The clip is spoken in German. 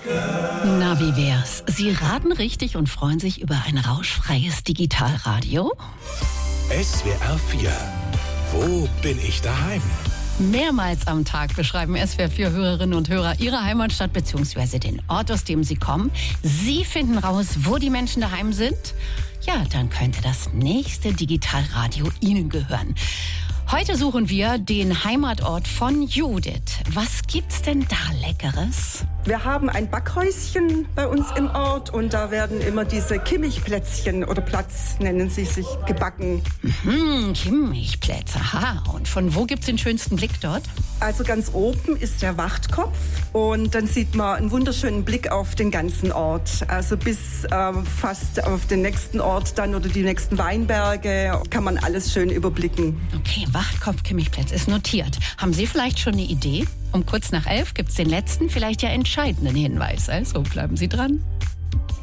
Na, wie wär's? Sie raten richtig und freuen sich über ein rauschfreies Digitalradio? SWR 4. Wo bin ich daheim? Mehrmals am Tag beschreiben SWR4-Hörerinnen und Hörer ihre Heimatstadt bzw. den Ort, aus dem sie kommen. Sie finden raus, wo die Menschen daheim sind. Ja, dann könnte das nächste Digitalradio Ihnen gehören. Heute suchen wir den Heimatort von Judith. Was gibt's denn da Leckeres? Wir haben ein Backhäuschen bei uns im Ort und da werden immer diese Kimmichplätzchen oder Platz nennen sie sich gebacken. Kimmichplätze, aha. Und von wo gibt's den schönsten Blick dort? Also ganz oben ist der Wachtkopf und dann sieht man einen wunderschönen Blick auf den ganzen Ort. Also bis fast auf den nächsten Ort dann oder die nächsten Weinberge kann man alles schön überblicken. Okay, Wachtkopf Kimmichplätze ist notiert. Haben Sie vielleicht schon eine Idee? Um kurz nach 11 gibt's den letzten, vielleicht ja entscheidenden Hinweis. Also bleiben Sie dran.